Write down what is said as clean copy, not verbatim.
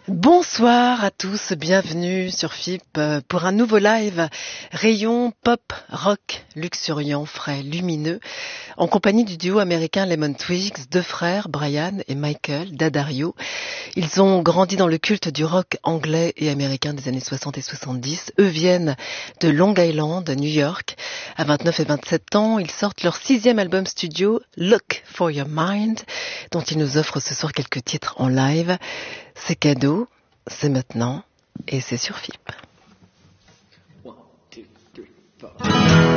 Bonsoir à tous, bienvenue sur FIP pour un nouveau live rayon pop, rock, luxuriant, frais, lumineux, en compagnie du duo américain Lemon Twigs, deux frères, Brian et Michael D'Addario. Ils ont grandi dans le culte du rock anglais et américain des années 60 et 70. Eux viennent de Long Island, New York. À 29 et 27 ans, ils sortent leur 6e album studio, Look for Your Mind, dont ils nous offrent ce soir quelques titres en live. C'est cadeau, c'est maintenant, et c'est sur FIP. 1, 2, 3, 4.